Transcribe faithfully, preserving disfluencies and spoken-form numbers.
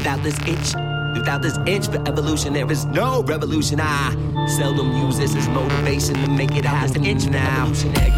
Without this itch, without this itch for evolution, there is no revolution. I seldom use this as motivation to make it happen. Itch now.